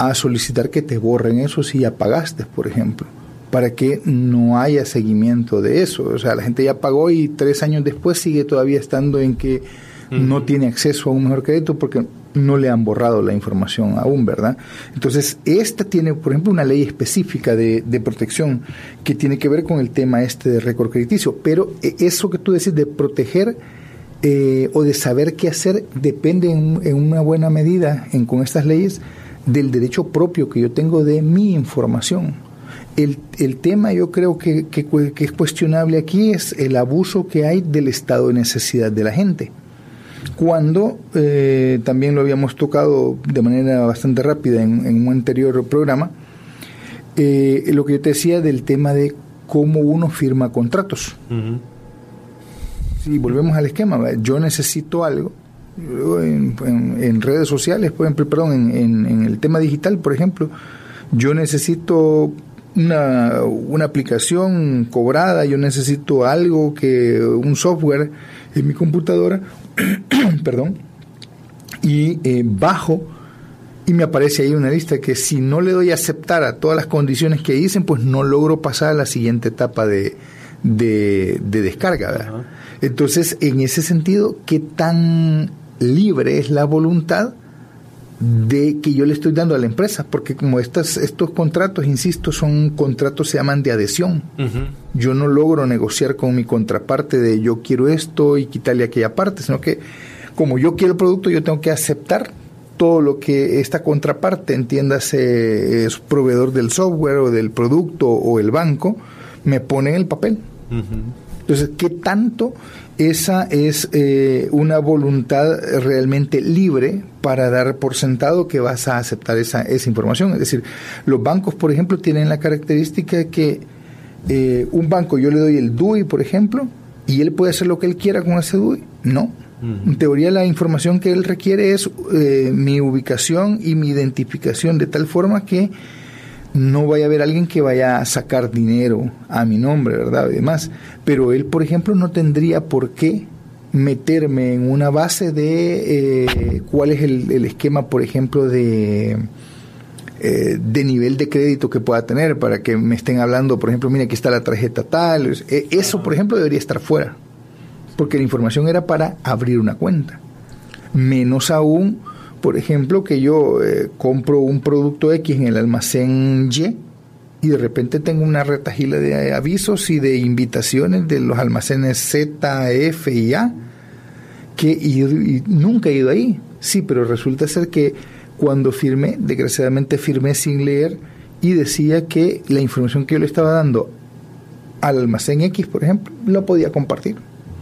a solicitar que te borren eso si ya pagaste, por ejemplo, para que no haya seguimiento de eso. O sea, la gente ya pagó y 3 años después sigue todavía estando en que no tiene acceso a un mejor crédito porque no le han borrado la información aún, ¿verdad? Entonces, esta tiene, por ejemplo, una ley específica de protección que tiene que ver con el tema de récord crediticio, pero eso que tú decís de proteger o de saber qué hacer depende en una buena medida con estas leyes del derecho propio que yo tengo de mi información. El tema yo creo que es cuestionable aquí es el abuso que hay del estado de necesidad de la gente. Cuando también lo habíamos tocado de manera bastante rápida en un anterior programa, lo que yo te decía del tema de cómo uno firma contratos. Uh-huh. Si volvemos al esquema, yo necesito algo en redes sociales, por ejemplo, en el tema digital, por ejemplo, yo necesito una aplicación cobrada, yo necesito algo un software en mi computadora, perdón, y bajo y me aparece ahí una lista que si no le doy a aceptar a todas las condiciones que dicen, pues no logro pasar a la siguiente etapa de descarga, ¿verdad? Uh-huh. Entonces, en ese sentido, ¿qué tan libre es la voluntad de que yo le estoy dando a la empresa? Porque como estos contratos, insisto, son contratos, se llaman de adhesión. Uh-huh. Yo no logro negociar con mi contraparte de yo quiero esto y quitarle aquella parte, sino que como yo quiero el producto, yo tengo que aceptar todo lo que esta contraparte, entiéndase, es proveedor del software o del producto o el banco, me pone en el papel. Uh-huh. Entonces, ¿qué tanto esa es una voluntad realmente libre para dar por sentado que vas a aceptar esa información? Es decir, los bancos, por ejemplo, tienen la característica que un banco, yo le doy el DUI, por ejemplo, y él puede hacer lo que él quiera con ese DUI. No. En teoría, la información que él requiere es mi ubicación y mi identificación, de tal forma que no vaya a haber alguien que vaya a sacar dinero a mi nombre, ¿verdad? Y demás. Pero él, por ejemplo, no tendría por qué meterme en una base de cuál es el esquema, por ejemplo, de nivel de crédito que pueda tener, para que me estén hablando, por ejemplo, mira, aquí está la tarjeta tal. Eso, por ejemplo, debería estar fuera, porque la información era para abrir una cuenta. Menos aún, por ejemplo, que yo compro un producto X en el almacén Y y de repente tengo una retahíla de avisos y de invitaciones de los almacenes Z, F y A, y nunca he ido ahí. Sí, pero resulta ser que cuando firmé, desgraciadamente firmé sin leer y decía que la información que yo le estaba dando al almacén X, por ejemplo, la podía compartir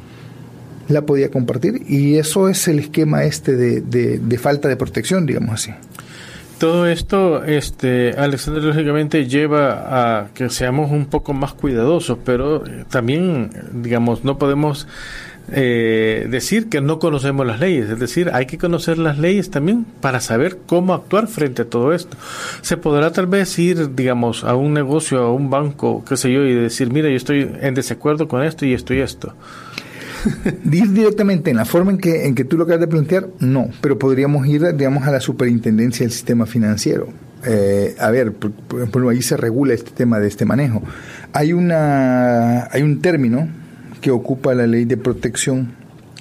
y eso es el esquema de falta de protección, digamos así. Todo esto, Alexander, lógicamente lleva a que seamos un poco más cuidadosos, pero también, digamos, no podemos decir que no conocemos las leyes. Es decir, hay que conocer las leyes también para saber cómo actuar frente a todo esto. Se podrá tal vez ir, digamos, a un negocio, a un banco, qué sé yo, y decir, mira, yo estoy en desacuerdo con esto y esto y esto. Ir directamente en la forma en que tú lo acabas de plantear, no, pero podríamos ir, digamos, a la superintendencia del sistema financiero. A ver, por ejemplo, ahí se regula este tema de este manejo. Hay un término que ocupa la ley de protección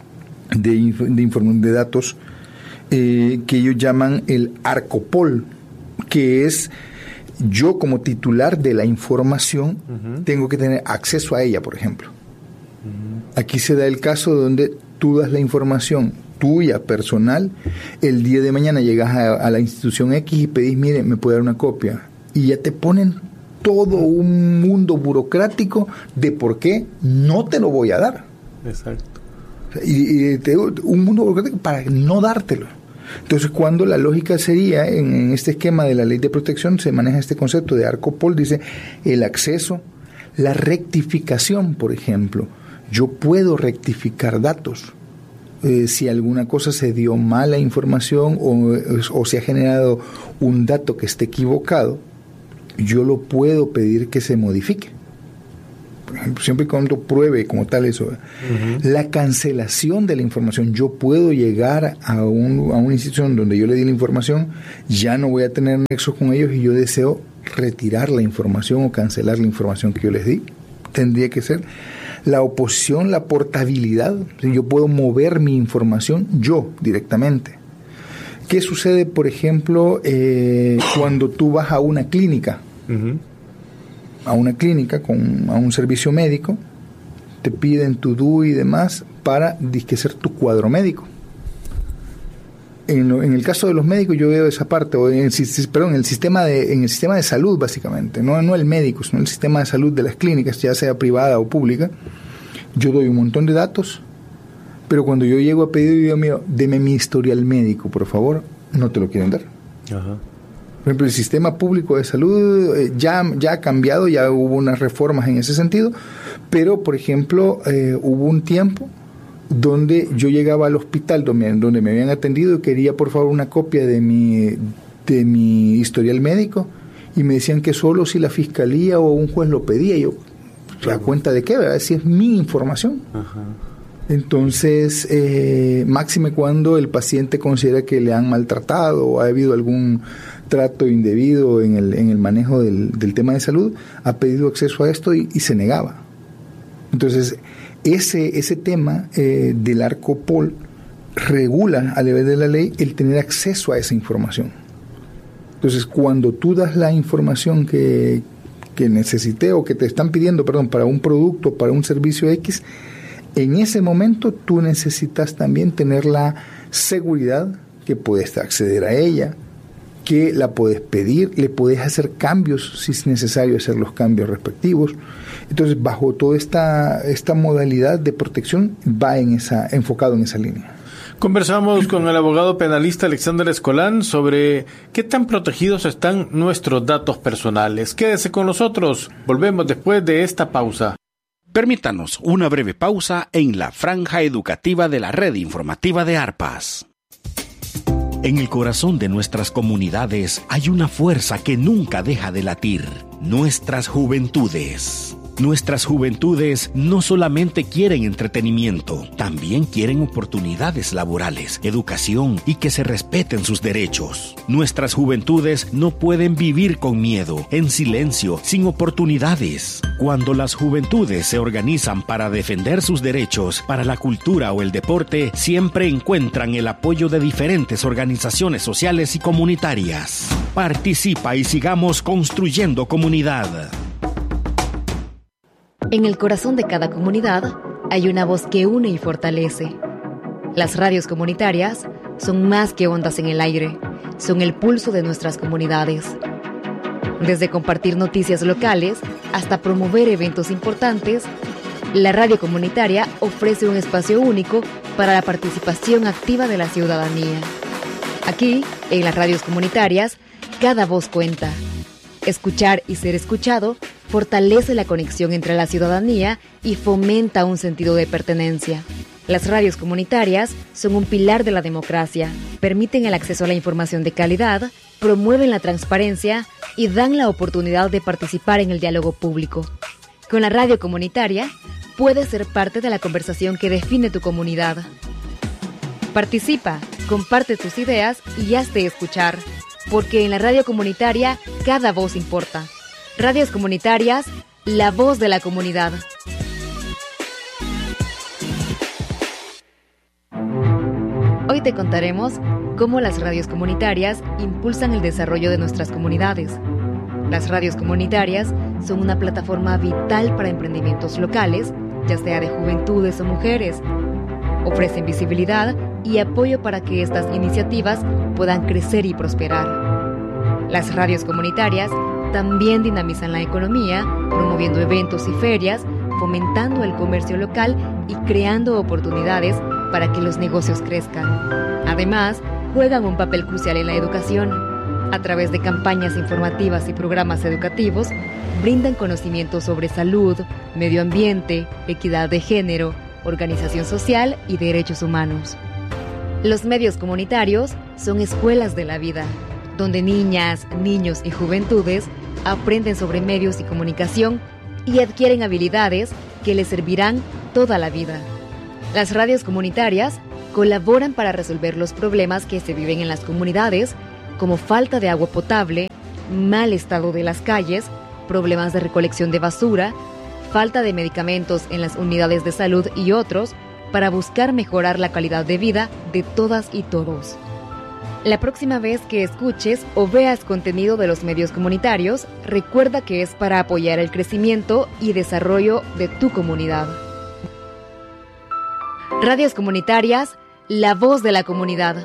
de datos que ellos llaman el ARCOPOL, que es yo como titular de la información tengo que tener acceso a ella, por ejemplo. Aquí se da el caso donde tú das la información tuya, personal, el día de mañana llegas a la institución X y pedís, mire, me puede dar una copia, y ya te ponen todo un mundo burocrático de por qué no te lo voy a dar. Exacto. Y te digo, un mundo burocrático para no dártelo. Entonces, cuando la lógica sería, en este esquema de la ley de protección, se maneja este concepto de ARCOPOL, dice el acceso, la rectificación, por ejemplo. Yo puedo rectificar datos. Si alguna cosa se dio mala información o se ha generado un dato que esté equivocado, yo lo puedo pedir que se modifique. por ejemplo, siempre y cuando pruebe como tal eso. Uh-huh. La cancelación de la información. Yo puedo llegar a una institución donde yo le di la información, ya no voy a tener nexo con ellos y yo deseo retirar la información o cancelar la información que yo les di. Tendría que ser la oposición, la portabilidad. Yo puedo mover mi información yo directamente. ¿Qué sucede, por ejemplo, cuando tú vas a una clínica? Uh-huh. A una clínica, a un servicio médico, te piden tu DUI y demás para hacer tu cuadro médico. En el caso de los médicos yo veo esa parte, o en el sistema de salud básicamente, no el médico, sino el sistema de salud de las clínicas, ya sea privada o pública. Yo doy un montón de datos, pero cuando yo llego a pedir, digo, mío, deme mi historial médico, por favor, no te lo quieren dar. Ajá. Por ejemplo, el sistema público de salud ya ha cambiado, ya hubo unas reformas en ese sentido, pero, por ejemplo, hubo un tiempo donde yo llegaba al hospital donde me habían atendido y quería, por favor, una copia de mi historial médico, y me decían que solo si la fiscalía o un juez lo pedía. Y yo, ¿se da cuenta de qué? ¿Verdad? Si es mi información. Ajá. Entonces, máxime cuando el paciente considera que le han maltratado o ha habido algún trato indebido en el manejo del tema de salud, ha pedido acceso a esto y se negaba. Entonces, ese tema del ARCOPOL regula a nivel de la ley el tener acceso a esa información. Entonces, cuando tú das la información que necesité o que te están pidiendo, para un producto, para un servicio X, en ese momento tú necesitas también tener la seguridad que puedes acceder a ella, que la puedes pedir, le puedes hacer cambios si es necesario hacer los cambios respectivos. Entonces, bajo toda esta modalidad de protección va enfocado en esa línea. Conversamos con el abogado penalista Alexander Escolán sobre qué tan protegidos están nuestros datos personales. Quédese con nosotros, volvemos después de esta pausa. Permítanos una breve pausa en la franja educativa de la red informativa de Arpas. En el corazón de nuestras comunidades hay una fuerza que nunca deja de latir: nuestras juventudes. Nuestras juventudes no solamente quieren entretenimiento, también quieren oportunidades laborales, educación y que se respeten sus derechos. Nuestras juventudes no pueden vivir con miedo, en silencio, sin oportunidades. Cuando las juventudes se organizan para defender sus derechos, para la cultura o el deporte, siempre encuentran el apoyo de diferentes organizaciones sociales y comunitarias. Participa y sigamos construyendo comunidad. En el corazón de cada comunidad hay una voz que une y fortalece. Las radios comunitarias son más que ondas en el aire, son el pulso de nuestras comunidades. Desde compartir noticias locales hasta promover eventos importantes, la radio comunitaria ofrece un espacio único para la participación activa de la ciudadanía. Aquí, en las radios comunitarias, cada voz cuenta. Escuchar y ser escuchado fortalece la conexión entre la ciudadanía y fomenta un sentido de pertenencia. Las radios comunitarias son un pilar de la democracia, permiten el acceso a la información de calidad, promueven la transparencia y dan la oportunidad de participar en el diálogo público. Con la radio comunitaria, puedes ser parte de la conversación que define tu comunidad. Participa, comparte tus ideas y hazte escuchar, porque en la radio comunitaria cada voz importa. Radios comunitarias, la voz de la comunidad. Hoy te contaremos cómo las radios comunitarias impulsan el desarrollo de nuestras comunidades. Las radios comunitarias son una plataforma vital para emprendimientos locales, ya sea de juventudes o mujeres. Ofrecen visibilidad y apoyo para que estas iniciativas puedan crecer y prosperar. Las radios comunitarias también dinamizan la economía, promoviendo eventos y ferias, fomentando el comercio local y creando oportunidades para que los negocios crezcan. Además, juegan un papel crucial en la educación. A través de campañas informativas y programas educativos, brindan conocimientos sobre salud, medio ambiente, equidad de género, organización social y derechos humanos. Los medios comunitarios son escuelas de la vida, donde niñas, niños y juventudes aprenden sobre medios y comunicación y adquieren habilidades que les servirán toda la vida. Las radios comunitarias colaboran para resolver los problemas que se viven en las comunidades, como falta de agua potable, mal estado de las calles, problemas de recolección de basura, falta de medicamentos en las unidades de salud y otros, para buscar mejorar la calidad de vida de todas y todos. La próxima vez que escuches o veas contenido de los medios comunitarios, recuerda que es para apoyar el crecimiento y desarrollo de tu comunidad. Radios comunitarias, la voz de la comunidad.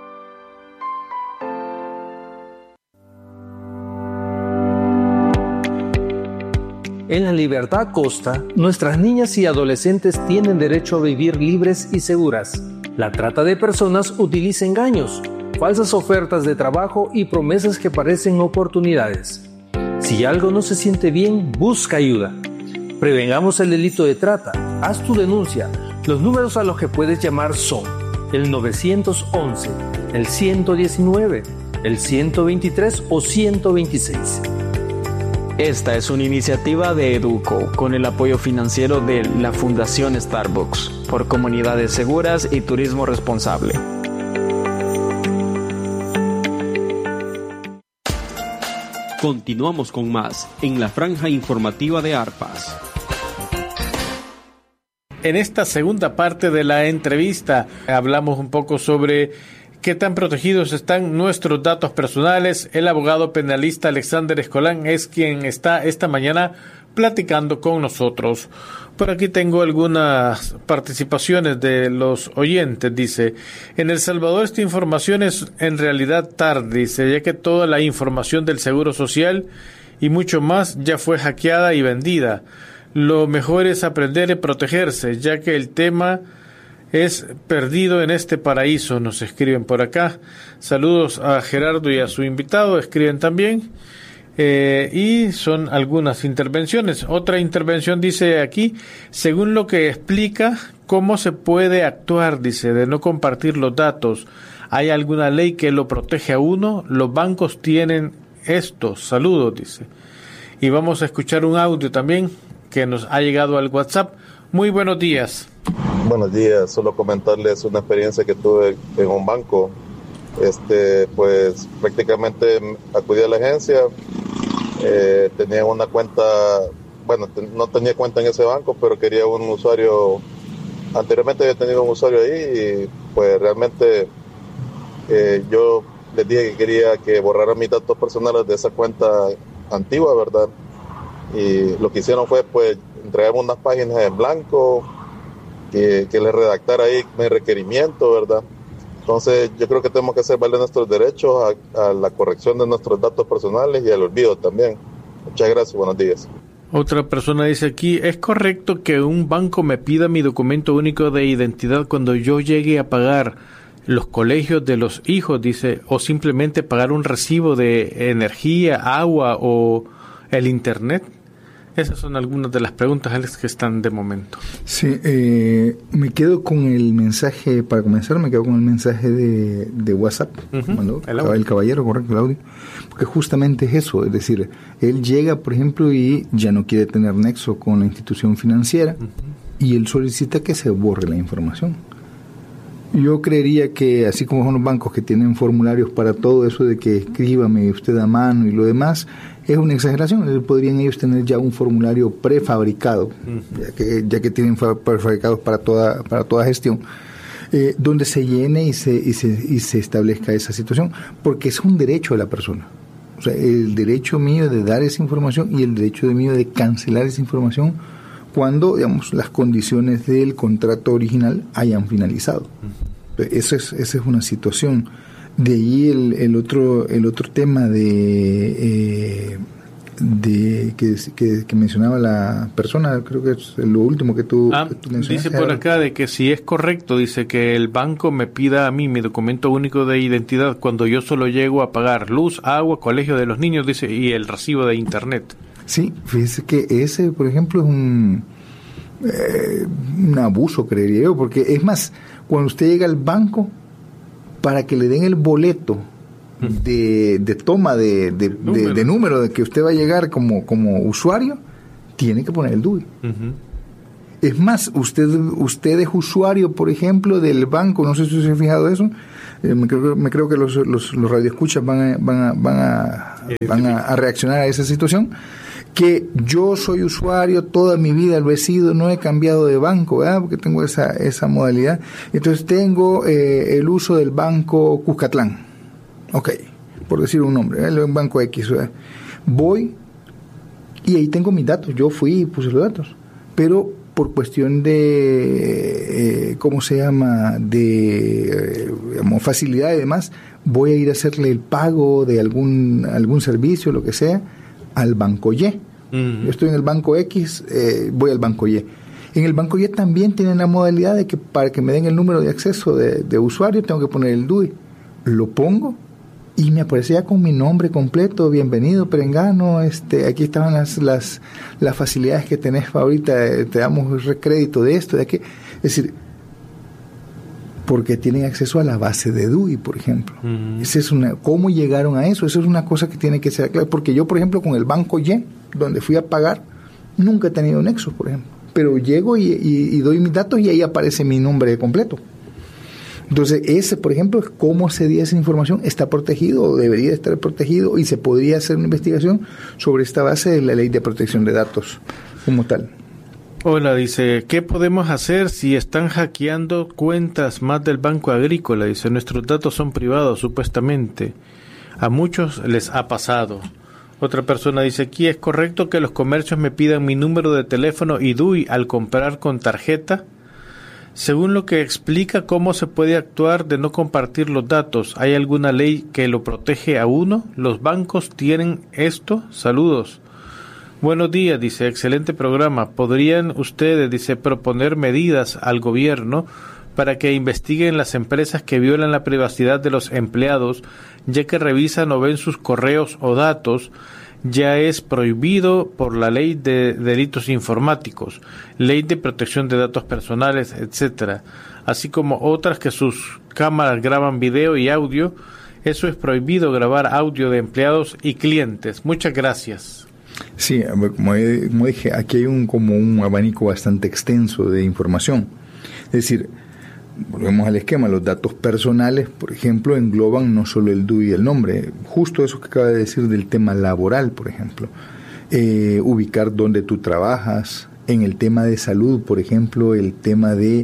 En la Libertad Costa, nuestras niñas y adolescentes tienen derecho a vivir libres y seguras. La trata de personas utiliza engaños, falsas ofertas de trabajo y promesas que parecen oportunidades. Si algo no se siente bien, busca ayuda. Prevengamos el delito de trata. Haz tu denuncia. Los números a los que puedes llamar son el 911, el 119, el 123 o 126. Esta es una iniciativa de EDUCO con el apoyo financiero de la Fundación Starbucks por comunidades seguras y turismo responsable. Continuamos con más en la franja informativa de Arpas. En esta segunda parte de la entrevista hablamos un poco sobre qué tan protegidos están nuestros datos personales. El abogado penalista Alexander Escolán es quien está esta mañana platicando con nosotros. Por aquí tengo algunas participaciones de los oyentes. Dice, en El Salvador esta información es en realidad tarde, dice, ya que toda la información del Seguro Social y mucho más ya fue hackeada y vendida. Lo mejor es aprender y protegerse, ya que el tema es perdido en este paraíso, nos escriben por acá. Saludos a Gerardo y a su invitado, escriben también. Y son algunas intervenciones. Otra intervención dice aquí, según lo que explica, ¿cómo se puede actuar? Dice, de no compartir los datos. ¿Hay alguna ley que lo protege a uno? Los bancos tienen esto. Saludos, dice. Y vamos a escuchar un audio también que nos ha llegado al WhatsApp. Muy buenos días. Buenos días, solo comentarles una experiencia que tuve en un banco. Pues prácticamente acudí a la agencia, tenía una cuenta, no tenía cuenta en ese banco, pero quería un usuario. Anteriormente había tenido un usuario ahí y pues realmente yo les dije que quería que borraran mis datos personales de esa cuenta antigua, ¿verdad? Y lo que hicieron fue pues entregarme unas páginas en blanco, que les redactara ahí mi requerimiento, ¿verdad? Entonces yo creo que tenemos que hacer valer nuestros derechos a la corrección de nuestros datos personales y al olvido también. Muchas gracias, buenos días. Otra persona dice aquí, ¿es correcto que un banco me pida mi documento único de identidad cuando yo llegue a pagar los colegios de los hijos? Dice, o simplemente pagar un recibo de energía, agua o el internet. Esas son algunas de las preguntas, Alex, que están de momento. Sí, me quedo con el mensaje, para comenzar, me quedo con el mensaje de WhatsApp, el caballero, correcto, el audio, porque justamente es eso, es decir, él llega, por ejemplo, y ya no quiere tener nexo con la institución financiera, y él solicita que se borre la información. Yo creería que, así como son los bancos que tienen formularios para todo eso de que escríbame usted a mano y lo demás, es una exageración. Podrían ellos tener ya un formulario prefabricado, ya que tienen prefabricados para toda gestión, donde se llene y se establezca esa situación, porque es un derecho de la persona. O sea, el derecho mío de dar esa información y el derecho mío de cancelar esa información cuando, digamos, las condiciones del contrato original hayan finalizado. Esa es una situación. De ahí el otro tema que mencionaba la persona, creo que es lo último que tú mencionaste. Dice por acá de que si es correcto, dice que el banco me pida a mí mi documento único de identidad cuando yo solo llego a pagar luz, agua, colegio de los niños, dice, y el recibo de internet. Sí, fíjese que ese, por ejemplo, es un abuso, creería yo, porque es más, cuando usted llega al banco, para que le den el boleto de toma de número de que usted va a llegar como usuario, tiene que poner el DUI. Uh-huh. Es más, usted es usuario, por ejemplo, del banco, no sé si se ha fijado eso, me creo que los radioescuchas van a reaccionar a esa situación, que yo soy usuario, toda mi vida lo he sido, no he cambiado de banco, ¿verdad? Porque tengo esa modalidad. Entonces tengo el uso del banco Cuscatlán, ok, por decir un nombre, el banco X, ¿verdad? Voy y ahí tengo mis datos, yo fui y puse los datos, pero por cuestión de, facilidad y demás, voy a ir a hacerle el pago de algún servicio, lo que sea, al banco Y. Uh-huh. Yo estoy en el banco X, voy al banco Y. En el banco Y también tienen la modalidad de que para que me den el número de acceso de usuario tengo que poner el DUI. Lo pongo y me aparece ya con mi nombre completo, bienvenido Perengano, aquí estaban las facilidades que tenés ahorita, te damos crédito de esto, de aquello. Es decir, porque tienen acceso a la base de DUI, por ejemplo. Uh-huh. ¿Cómo llegaron a eso? Eso es una cosa que tiene que ser clara, porque yo, por ejemplo, con el banco Y, donde fui a pagar, nunca he tenido nexo, por ejemplo, pero llego y doy mis datos y ahí aparece mi nombre completo. Entonces, ese, por ejemplo, es cómo se dio esa información, está protegido o debería estar protegido, y se podría hacer una investigación sobre esta base de la Ley de Protección de Datos como tal. Hola, dice, ¿qué podemos hacer si están hackeando cuentas más del Banco Agrícola? Dice, nuestros datos son privados, supuestamente. A muchos les ha pasado. Otra persona dice, aquí es correcto que los comercios me pidan mi número de teléfono y DUI al comprar con tarjeta. Según lo que explica, ¿cómo se puede actuar de no compartir los datos? ¿Hay alguna ley que lo protege a uno? ¿Los bancos tienen esto? Saludos. Buenos días, dice, excelente programa. ¿Podrían ustedes, dice, proponer medidas al gobierno para que investiguen las empresas que violan la privacidad de los empleados, ya que revisan o ven sus correos o datos? Ya es prohibido por la Ley de Delitos Informáticos, Ley de Protección de Datos Personales, etcétera, así como otras que sus cámaras graban video y audio. Eso es prohibido, grabar audio de empleados y clientes. Muchas gracias. Sí, como dije, aquí hay un abanico bastante extenso de información. Es decir, volvemos al esquema, los datos personales, por ejemplo, engloban no solo el DUI y el nombre, justo eso que acaba de decir del tema laboral, por ejemplo, ubicar dónde tú trabajas, en el tema de salud, por ejemplo, el tema de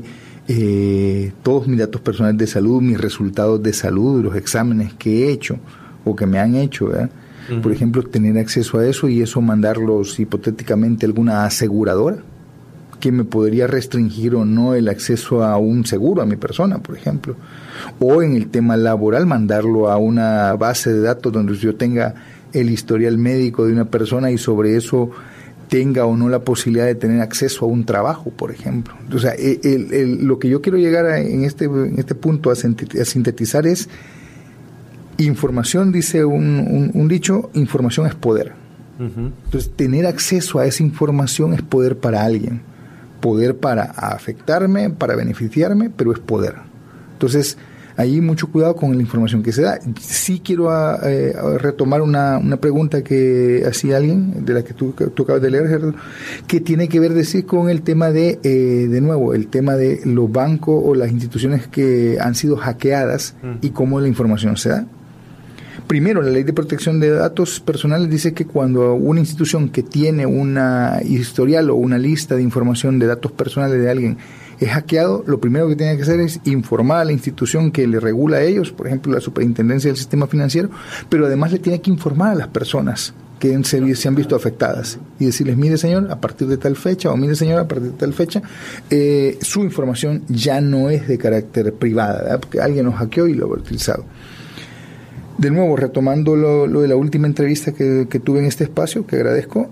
todos mis datos personales de salud, mis resultados de salud, los exámenes que he hecho o que me han hecho, ¿verdad? Uh-huh. Por ejemplo, tener acceso a eso y eso mandarlos hipotéticamente a alguna aseguradora que me podría restringir o no el acceso a un seguro a mi persona, por ejemplo. O en el tema laboral, mandarlo a una base de datos donde yo tenga el historial médico de una persona y sobre eso tenga o no la posibilidad de tener acceso a un trabajo, por ejemplo. O sea, lo que yo quiero llegar en este punto a sintetizar es información, dice un dicho, información es poder. Uh-huh. Entonces, tener acceso a esa información es poder para alguien. Poder para afectarme, para beneficiarme, pero es poder. Entonces, ahí mucho cuidado con la información que se da. Sí quiero retomar una pregunta que hacía alguien, de la que tú acabas de leer, Gerardo, que tiene que ver con el tema de nuevo, el tema de los bancos o las instituciones que han sido hackeadas y cómo la información se da. Primero, la Ley de Protección de Datos Personales dice que cuando una institución que tiene una historial o una lista de información de datos personales de alguien es hackeado, lo primero que tiene que hacer es informar a la institución que le regula a ellos, por ejemplo, la Superintendencia del Sistema Financiero, pero además le tiene que informar a las personas que se han visto afectadas y decirles, mire señor, a partir de tal fecha, o mire señora, a partir de tal fecha, su información ya no es de carácter privada, ¿verdad? Porque alguien nos hackeó y lo ha utilizado. De nuevo, retomando lo de la última entrevista que tuve en este espacio, que agradezco,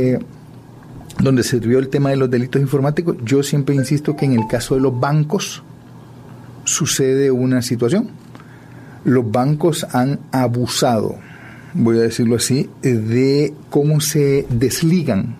donde se vio el tema de los delitos informáticos, yo siempre insisto que en el caso de los bancos sucede una situación. Los bancos han abusado, voy a decirlo así, de cómo se desligan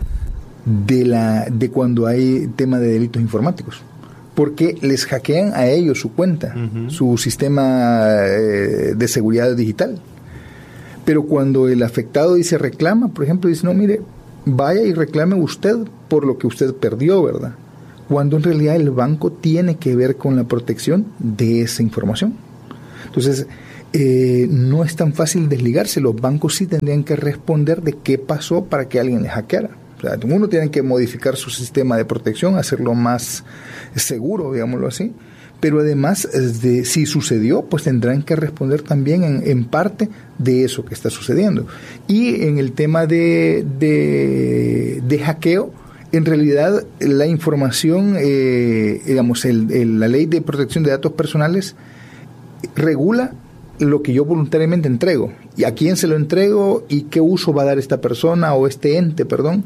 de cuando hay tema de delitos informáticos. Porque les hackean a ellos su cuenta, uh-huh, su sistema de seguridad digital. Pero cuando el afectado dice reclama, por ejemplo, dice, no, mire, vaya y reclame usted por lo que usted perdió, ¿verdad? Cuando en realidad el banco tiene que ver con la protección de esa información. Entonces, no es tan fácil desligarse. Los bancos sí tendrían que responder de qué pasó para que alguien les hackeara. O sea, uno tiene que modificar su sistema de protección, hacerlo más seguro, digámoslo así. Pero además, si sucedió, pues tendrán que responder también en parte de eso que está sucediendo. Y en el tema de hackeo, en realidad la información, la ley de protección de datos personales regula lo que yo voluntariamente entrego y a quién se lo entrego y qué uso va a dar esta persona o este ente,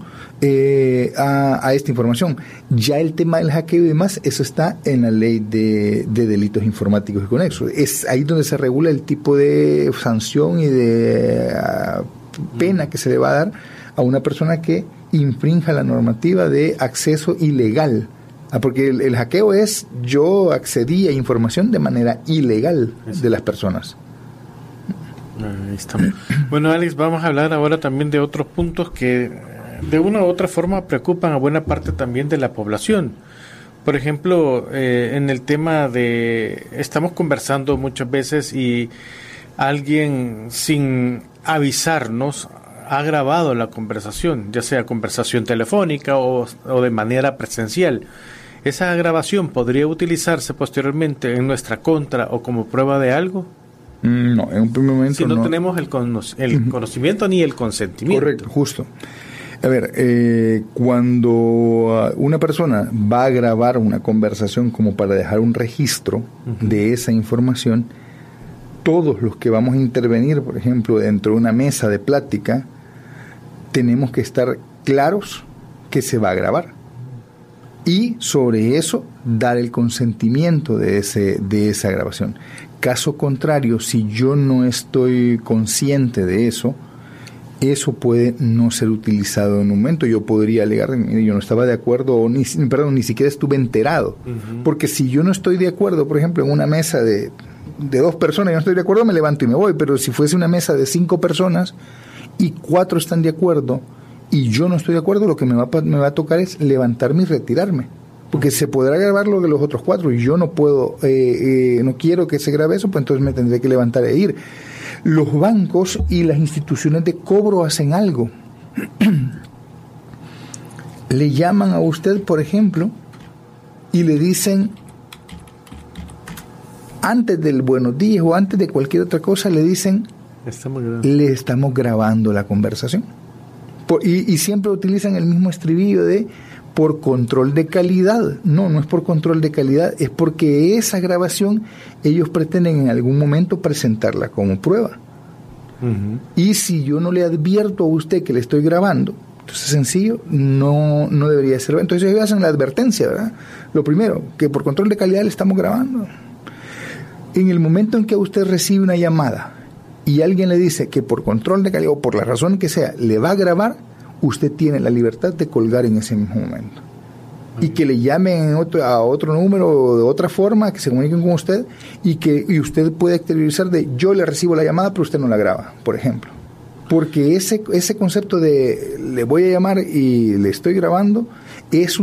a esta información. Ya el tema del hackeo y demás, eso está en la ley de delitos informáticos y conexos. Es ahí donde se regula el tipo de sanción y de pena que se le va a dar a una persona que infrinja la normativa de acceso ilegal. Porque el hackeo es yo accedí a información de manera ilegal de las personas. Ahí estamos. Bueno, Alex, vamos a hablar ahora también de otros puntos que de una u otra forma preocupan a buena parte también de la población. Por ejemplo, en el tema de estamos conversando muchas veces y alguien sin avisarnos ha grabado la conversación, ya sea conversación telefónica o de manera presencial. ¿Esa grabación podría utilizarse posteriormente en nuestra contra o como prueba de algo? No, en un primer momento si no tenemos el conocimiento ni el consentimiento. Correcto, justo. A ver, cuando una persona va a grabar una conversación como para dejar un registro de esa información, todos los que vamos a intervenir, por ejemplo, dentro de una mesa de plática, tenemos que estar claros que se va a grabar. Y sobre eso dar el consentimiento de esa grabación. Caso contrario, si yo no estoy consciente de eso puede no ser utilizado en un momento. Yo podría alegar, mire, yo no estaba de acuerdo, o ni siquiera estuve enterado. Porque si yo no estoy de acuerdo, por ejemplo, en una mesa de 2 personas, yo no estoy de acuerdo, me levanto y me voy. Pero si fuese una mesa de 5 personas y 4 están de acuerdo, y yo no estoy de acuerdo, lo que me va a tocar es levantarme y retirarme, porque se podrá grabar lo de los otros 4 y yo no puedo, no quiero que se grabe eso, pues entonces me tendré que levantar e ir. Los bancos y las instituciones de cobro hacen algo. Le llaman a usted, por ejemplo, y le dicen, antes del buenos días o antes de cualquier otra cosa, le dicen, le estamos grabando la conversación. Y siempre utilizan el mismo estribillo de por control de calidad. No es por control de calidad, es porque esa grabación ellos pretenden en algún momento presentarla como prueba. Y si yo no le advierto a usted que le estoy grabando, entonces sencillo, no debería ser. Entonces ellos hacen la advertencia, ¿verdad? Lo primero, que por control de calidad le estamos grabando. En el momento en que usted recibe una llamada y alguien le dice que por control de calidad o por la razón que sea le va a grabar, usted tiene la libertad de colgar en ese mismo momento. Y que le llamen a otro número o de otra forma, que se comuniquen con usted y usted puede exteriorizar de yo le recibo la llamada pero usted no la graba, por ejemplo. Porque ese concepto de le voy a llamar y le estoy grabando es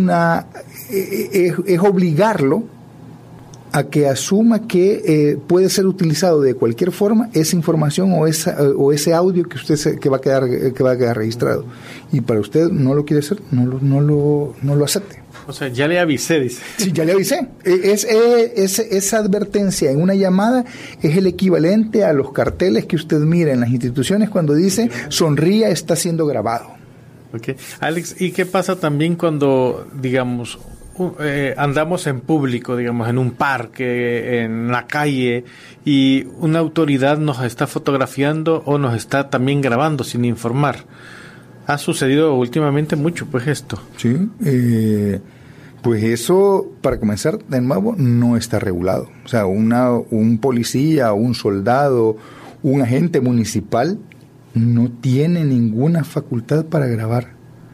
obligarlo a que asuma que puede ser utilizado de cualquier forma esa información o ese audio que usted que va a quedar registrado, y para usted no lo quiere hacer, no lo acepte. O sea, ya le avisé, dice. Sí, ya le avisé. Esa advertencia en una llamada es el equivalente a los carteles que usted mira en las instituciones cuando dice sonría, está siendo grabado. Okay. Alex, ¿y qué pasa también cuando, digamos, andamos en público, digamos, en un parque, en la calle, y una autoridad nos está fotografiando o nos está también grabando sin informar? Ha sucedido últimamente mucho, pues, esto. Sí, pues eso, para comenzar, de nuevo, no está regulado. O sea, un policía, un soldado, un agente municipal no tiene ninguna facultad para grabar.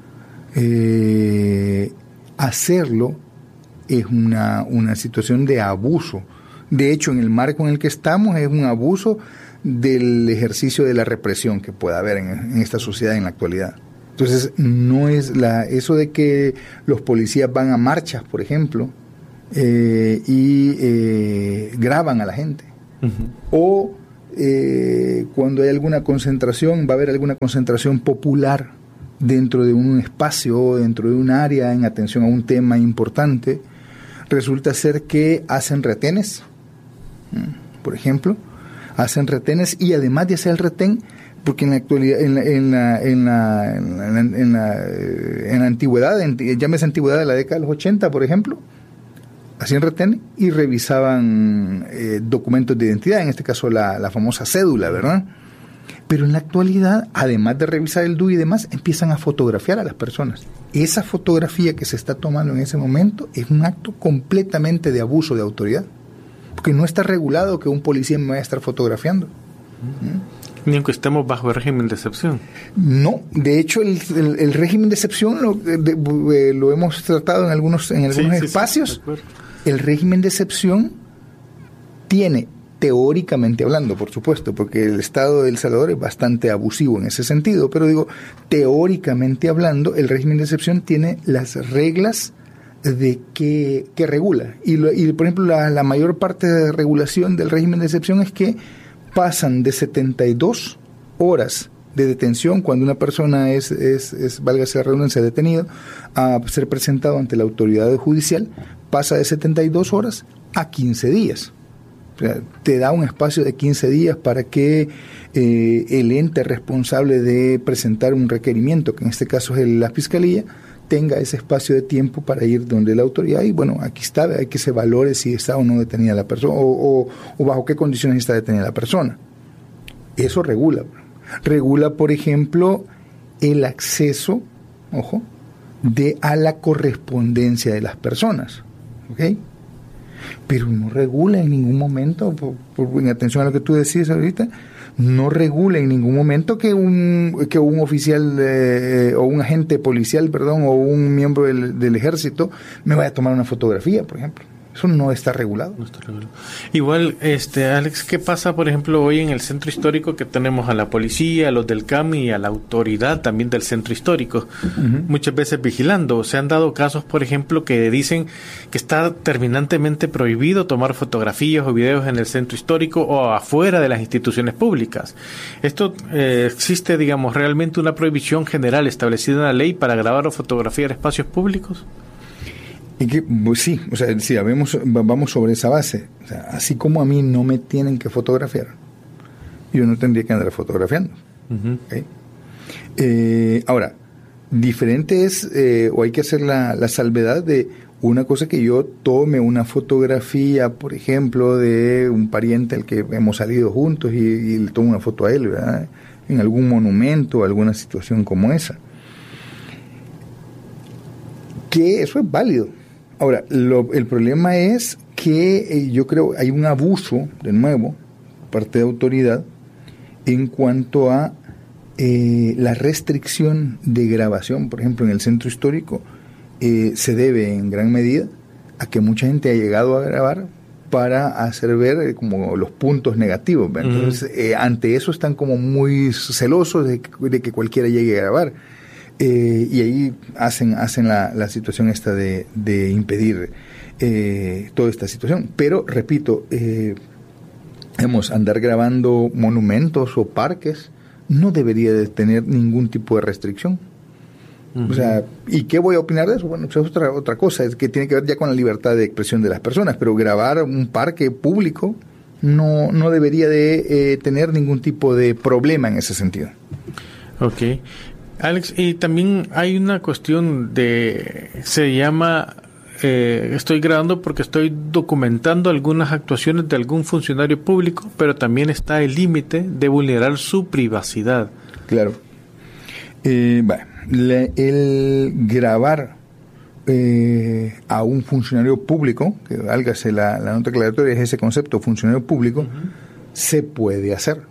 Hacerlo es una situación de abuso. De hecho, en el marco en el que estamos es un abuso del ejercicio de la represión que pueda haber en esta sociedad en la actualidad. Entonces, no es eso de que los policías van a marchas, por ejemplo, y graban a la gente. O cuando hay alguna concentración, va a haber alguna concentración popular dentro de un espacio, dentro de un área, en atención a un tema importante, resulta ser que hacen retenes, por ejemplo, hacen retenes, y además de hacer el retén, porque en la actualidad, en la antigüedad, llámese antigüedad de la década de los 80, por ejemplo, hacían retén y revisaban documentos de identidad, en este caso la famosa cédula, ¿verdad? Pero en la actualidad, además de revisar el DUI y demás, empiezan a fotografiar a las personas. Esa fotografía que se está tomando en ese momento es un acto completamente de abuso de autoridad, porque no está regulado que un policía me vaya a estar fotografiando. Ni aunque estemos bajo el régimen de excepción. No, de hecho el régimen de excepción lo hemos tratado en algunos espacios. Sí, el régimen de excepción tiene, teóricamente hablando, por supuesto, porque el Estado de El Salvador es bastante abusivo en ese sentido, pero digo, teóricamente hablando, el régimen de excepción tiene las reglas de que regula. Y por ejemplo, la mayor parte de regulación del régimen de excepción es que pasan de 72 horas de detención cuando una persona es válgase la redundancia, detenido, a ser presentado ante la autoridad judicial, pasa de 72 horas a 15 días. O sea, te da un espacio de 15 días para que el ente responsable de presentar un requerimiento, que en este caso es la Fiscalía, tenga ese espacio de tiempo para ir donde la autoridad, y bueno, aquí está, hay que se valore si está o no detenida la persona, o bajo qué condiciones está detenida la persona. Eso regula. Regula, por ejemplo, el acceso, ojo, a la correspondencia de las personas, ¿ok? Pero no regula en ningún momento, en atención a lo que tú decías ahorita, no regula en ningún momento que un oficial o un agente policial, o un miembro del ejército me vaya a tomar una fotografía, por ejemplo. Eso no está regulado. No está regulado. Igual, Alex, ¿qué pasa, por ejemplo, hoy en el centro histórico, que tenemos a la policía, a los del CAMI y a la autoridad también del centro histórico, muchas veces vigilando? Se han dado casos, por ejemplo, que dicen que está terminantemente prohibido tomar fotografías o videos en el centro histórico o afuera de las instituciones públicas. Esto ¿existe, digamos, realmente una prohibición general establecida en la ley para grabar o fotografiar espacios públicos? Y que, pues sí, o sea, si vamos sobre esa base, o sea, así como a mí no me tienen que fotografiar, yo no tendría que andar fotografiando. ¿Okay? Ahora, diferente es, o hay que hacer la salvedad de una cosa, que yo tome una fotografía, por ejemplo, de un pariente al que hemos salido juntos y le tomo una foto a él, ¿verdad? En algún monumento, alguna situación como esa. Que eso es válido. Ahora, el problema es que yo creo hay un abuso, de nuevo, por parte de autoridad, en cuanto a la restricción de grabación. Por ejemplo, en el centro histórico se debe en gran medida a que mucha gente ha llegado a grabar para hacer ver como los puntos negativos. Entonces, ante eso están como muy celosos de que cualquiera llegue a grabar. Y ahí hacen la situación esta de impedir toda esta situación. Pero, repito, andar grabando monumentos o parques no debería de tener ningún tipo de restricción. O sea, ¿y qué voy a opinar de eso? Bueno, pues es otra cosa, es que tiene que ver ya con la libertad de expresión de las personas, pero grabar un parque público no debería de tener ningún tipo de problema en ese sentido. Ok. Alex, y también hay una cuestión se llama, estoy grabando porque estoy documentando algunas actuaciones de algún funcionario público, pero también está el límite de vulnerar su privacidad. Claro. El grabar a un funcionario público, que válgase la nota aclaratoria, es ese concepto, funcionario público, se puede hacer.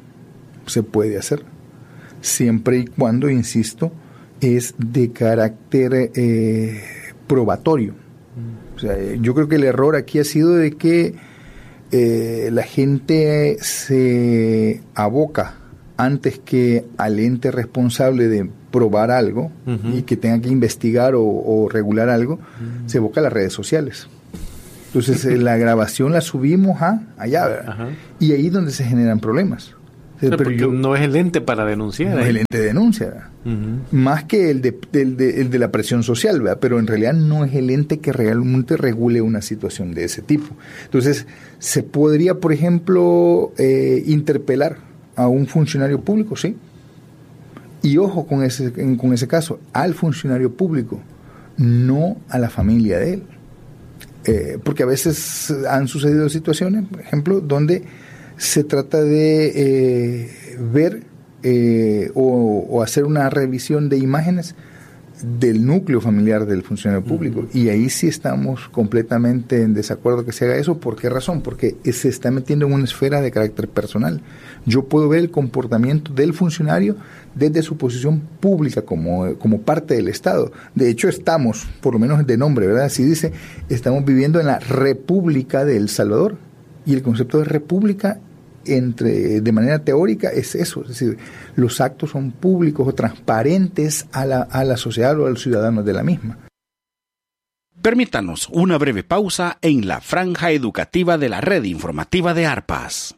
Siempre y cuando, insisto, es de carácter probatorio. O sea, yo creo que el error aquí ha sido de que la gente se aboca antes que al ente responsable de probar algo y que tenga que investigar o regular algo, se evoca a las redes sociales. Entonces la grabación la subimos allá, ¿verdad? Y ahí es donde se generan problemas. Pero no es el ente para denunciar. No es el ente de denuncia, ¿verdad? Más que el de la presión social, ¿verdad? Pero en realidad no es el ente que realmente regule una situación de ese tipo. Entonces, se podría, por ejemplo, interpelar a un funcionario público, sí. Y ojo con ese caso, al funcionario público, no a la familia de él. Porque a veces han sucedido situaciones, por ejemplo, donde se trata de ver o hacer una revisión de imágenes del núcleo familiar del funcionario público, y ahí sí estamos completamente en desacuerdo que se haga eso. ¿Por qué razón? Porque se está metiendo en una esfera de carácter personal. Yo puedo ver el comportamiento del funcionario desde su posición pública como parte del Estado. De hecho, estamos, por lo menos de nombre, ¿verdad? Así dice, estamos viviendo en la República de El Salvador, y el concepto de república de manera teórica es eso, es decir, los actos son públicos o transparentes a la sociedad o a los ciudadanos de la misma. Permítanos una breve pausa en la franja educativa de la red informativa de Arpas.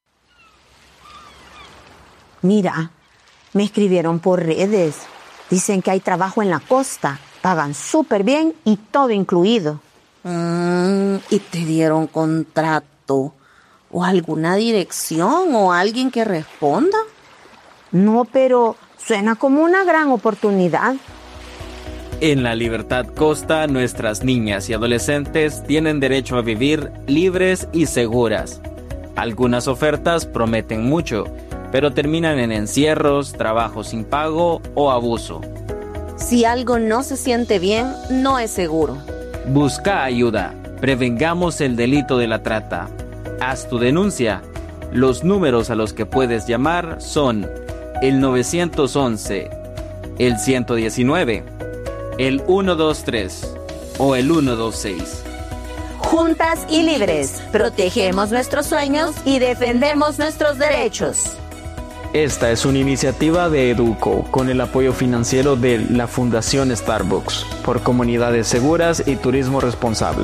Mira, me escribieron por redes, dicen que hay trabajo en la costa, pagan súper bien y todo incluido. ¿Y te dieron contrato? ¿O alguna dirección o alguien que responda? No, pero suena como una gran oportunidad. En la Libertad Costa, nuestras niñas y adolescentes tienen derecho a vivir libres y seguras. Algunas ofertas prometen mucho, pero terminan en encierros, trabajo sin pago o abuso. Si algo no se siente bien, no es seguro. Busca ayuda. Prevengamos el delito de la trata. Haz tu denuncia. Los números a los que puedes llamar son el 911, el 119, el 123 o el 126. Juntas y libres, protegemos nuestros sueños y defendemos nuestros derechos. Esta es una iniciativa de Educo con el apoyo financiero de la Fundación Starbucks por comunidades seguras y turismo responsable.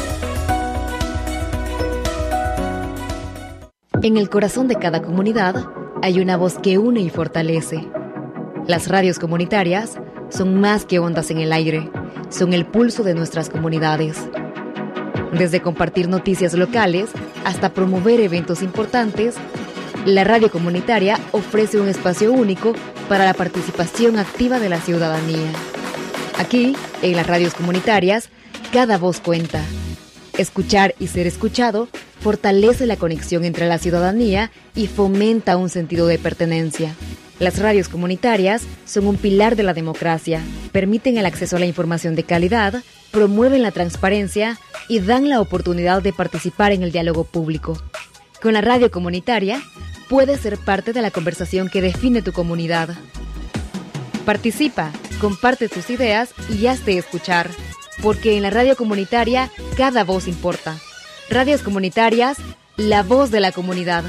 En el corazón de cada comunidad hay una voz que une y fortalece. Las radios comunitarias son más que ondas en el aire, son el pulso de nuestras comunidades. Desde compartir noticias locales hasta promover eventos importantes, la radio comunitaria ofrece un espacio único para la participación activa de la ciudadanía. Aquí, en las radios comunitarias, cada voz cuenta. Escuchar y ser escuchado fortalece la conexión entre la ciudadanía y fomenta un sentido de pertenencia. Las radios comunitarias son un pilar de la democracia, permiten el acceso a la información de calidad, promueven la transparencia y dan la oportunidad de participar en el diálogo público. Con la radio comunitaria, puedes ser parte de la conversación que define tu comunidad. Participa, comparte tus ideas y hazte escuchar, porque en la radio comunitaria cada voz importa. Radios comunitarias, la voz de la comunidad.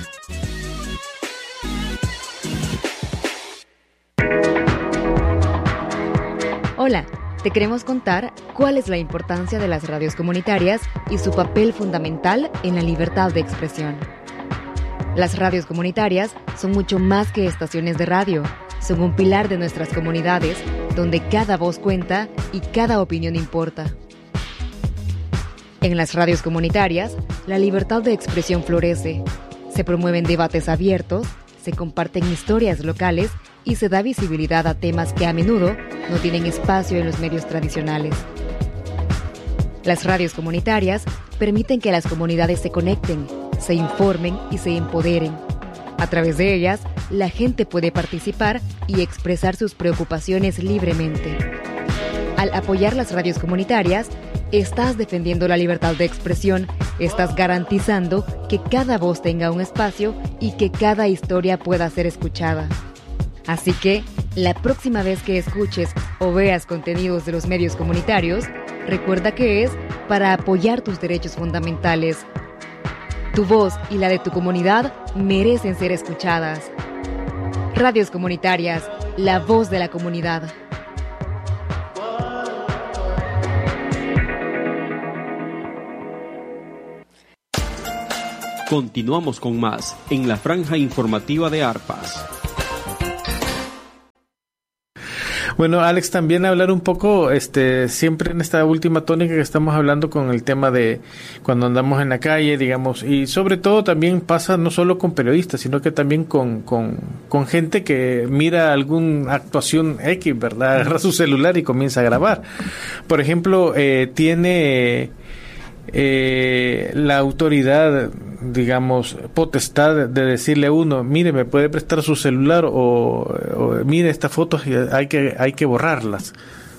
Hola, te queremos contar cuál es la importancia de las radios comunitarias y su papel fundamental en la libertad de expresión. Las radios comunitarias son mucho más que estaciones de radio, son un pilar de nuestras comunidades donde cada voz cuenta y cada opinión importa. En las radios comunitarias, la libertad de expresión florece, se promueven debates abiertos, se comparten historias locales y se da visibilidad a temas que a menudo no tienen espacio en los medios tradicionales. Las radios comunitarias permiten que las comunidades se conecten, se informen y se empoderen. A través de ellas, la gente puede participar y expresar sus preocupaciones libremente. Al apoyar las radios comunitarias, estás defendiendo la libertad de expresión, estás garantizando que cada voz tenga un espacio y que cada historia pueda ser escuchada. Así que, la próxima vez que escuches o veas contenidos de los medios comunitarios, recuerda que es para apoyar tus derechos fundamentales. Tu voz y la de tu comunidad merecen ser escuchadas. Radios Comunitarias, la voz de la comunidad. Continuamos con más en la franja informativa de Arpas. Bueno, Alex, también hablar un poco, siempre en esta última tónica que estamos hablando con el tema de cuando andamos en la calle, digamos, y sobre todo también pasa no solo con periodistas, sino que también con gente que mira alguna actuación X, ¿verdad? Agarra su celular y comienza a grabar. Por ejemplo, tiene la autoridad, digamos, potestad de decirle a uno, mire, me puede prestar su celular o mire estas fotos y hay que borrarlas.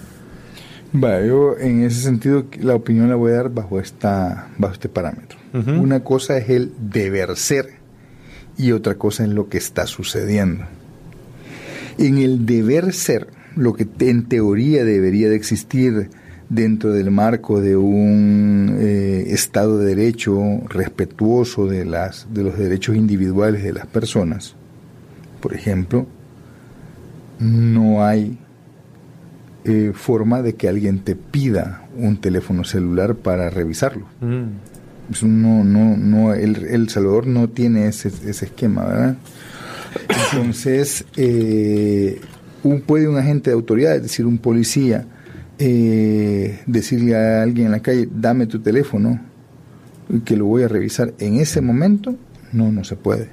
Yo en ese sentido la opinión la voy a dar bajo este parámetro. Uh-huh. Una cosa es el deber ser y otra cosa es lo que está sucediendo. En el deber ser, lo que en teoría debería de existir dentro del marco de un Estado de Derecho respetuoso de los derechos individuales de las personas, por ejemplo, no hay forma de que alguien te pida un teléfono celular para revisarlo. Eso El Salvador no tiene ese esquema, ¿verdad? Entonces, puede un agente de autoridad, es decir, un policía, decirle a alguien en la calle, dame tu teléfono que lo voy a revisar en ese momento, no se puede,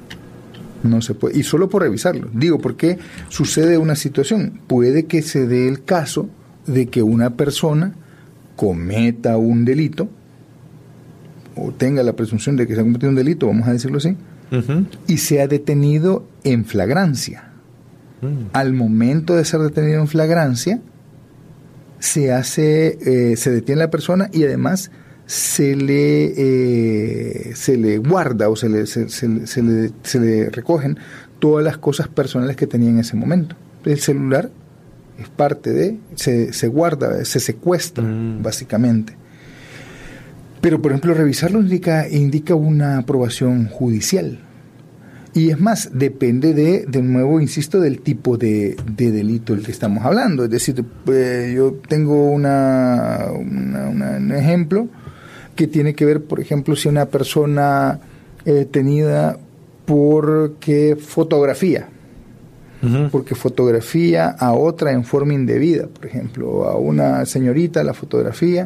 y solo por revisarlo, digo, porque sucede una situación, puede que se dé el caso de que una persona cometa un delito o tenga la presunción de que se ha cometido un delito, vamos a decirlo así, uh-huh, y sea detenido en flagrancia. Al momento de ser detenido en flagrancia se detiene la persona y además se le guarda o se le recogen todas las cosas personales que tenía en ese momento. El celular es parte de, se guarda, se secuestra, básicamente. Pero, por ejemplo, revisarlo indica una aprobación judicial. Y es más, depende de nuevo, insisto, del tipo de delito del que estamos hablando. Es decir, yo tengo un ejemplo que tiene que ver, por ejemplo, si una persona tenida porque fotografía, uh-huh, porque fotografía a otra en forma indebida, por ejemplo, a una señorita la fotografía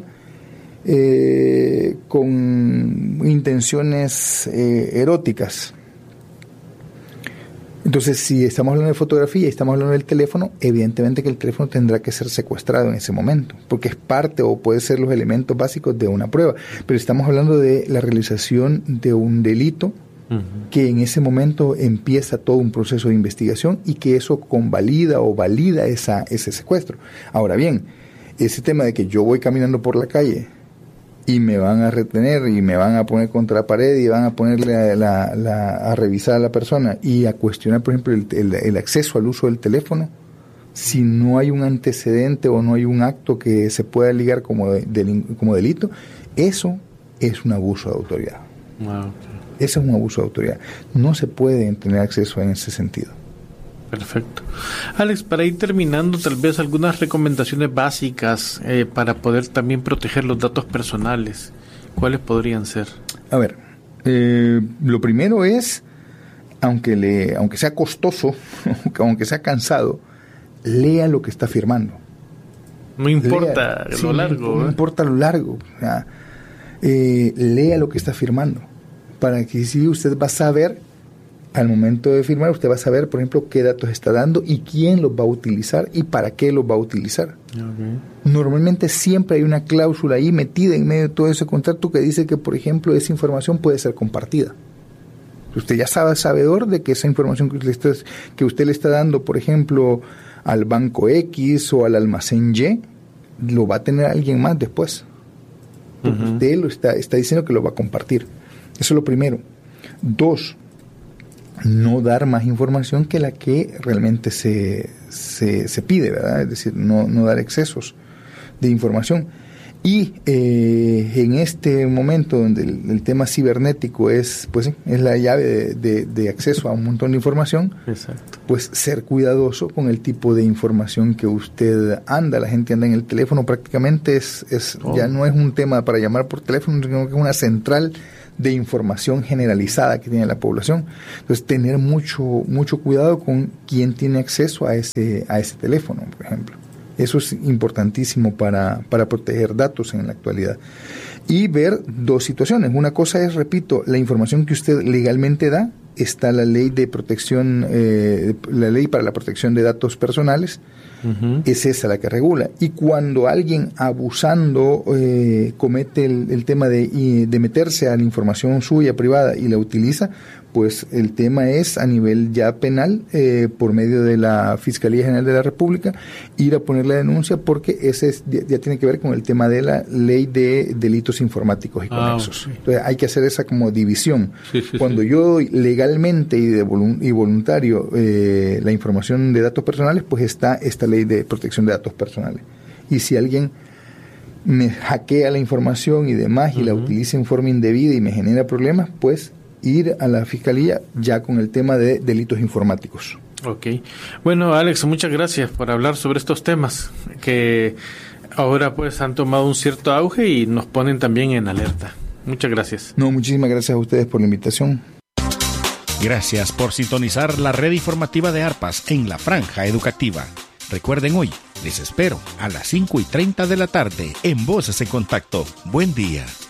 con intenciones eróticas. Entonces, si estamos hablando de fotografía y estamos hablando del teléfono, evidentemente que el teléfono tendrá que ser secuestrado en ese momento, porque es parte o puede ser los elementos básicos de una prueba. Pero estamos hablando de la realización de un delito, uh-huh, que en ese momento empieza todo un proceso de investigación y que eso convalida o valida ese secuestro. Ahora bien, ese tema de que yo voy caminando por la calle y me van a retener y me van a poner contra la pared y van a ponerle a revisar a la persona y a cuestionar, por ejemplo, el acceso al uso del teléfono, si no hay un antecedente o no hay un acto que se pueda ligar como delito, eso es un abuso de autoridad. Wow. Eso es un abuso de autoridad. No se puede tener acceso en ese sentido. Perfecto. Alex, para ir terminando, tal vez algunas recomendaciones básicas para poder también proteger los datos personales. ¿Cuáles podrían ser? A ver, lo primero es, aunque sea costoso, aunque sea cansado, lea lo que está firmando. No importa lo largo. No importa lo largo. O sea, lea lo que está firmando, para que si usted va a saber, al momento de firmar, usted va a saber, por ejemplo, qué datos está dando y quién los va a utilizar y para qué los va a utilizar. Okay. Normalmente siempre hay una cláusula ahí metida en medio de todo ese contrato que dice que, por ejemplo, esa información puede ser compartida. Usted ya sabe, sabedor de que esa información que usted le está dando, por ejemplo, al banco X o al almacén Y, lo va a tener alguien más después. Porque uh-huh, usted lo está diciendo que lo va a compartir. Eso es lo primero. 2, no dar más información que la que realmente se pide, ¿verdad? Es decir, no dar excesos de información. Y en este momento donde el tema cibernético es la llave de acceso a un montón de información, exacto, pues ser cuidadoso con el tipo de información que usted anda. La gente anda en el teléfono prácticamente, ya no es un tema para llamar por teléfono, sino que es una central de información generalizada que tiene la población. Entonces, tener mucho cuidado con quién tiene acceso a ese teléfono, por ejemplo. Eso es importantísimo para proteger datos en la actualidad. Y ver dos situaciones. Una cosa es, repito, la información que usted legalmente da. Está la ley de protección, la ley para la protección de datos personales. Uh-huh. Es esa la que regula. Y cuando alguien abusando comete el tema de meterse a la información suya privada y la utiliza, pues el tema es a nivel ya penal, por medio de la Fiscalía General de la República, ir a poner la denuncia, porque ese ya tiene que ver con el tema de la ley de delitos informáticos y conexos. Okay. Entonces hay que hacer esa como división. Cuando yo doy legalmente y voluntario la información de datos personales, pues está esta ley de protección de datos personales. Y si alguien me hackea la información y demás, y la utiliza en forma indebida y me genera problemas, pues ir a la Fiscalía ya con el tema de delitos informáticos. Ok. Bueno, Alex, muchas gracias por hablar sobre estos temas que ahora pues han tomado un cierto auge y nos ponen también en alerta. Muchas gracias. No, muchísimas gracias a ustedes por la invitación. Gracias por sintonizar la red informativa de Arpas en la Franja Educativa. Recuerden hoy, les espero a las 5:30 de la tarde en Voces en Contacto. Buen día.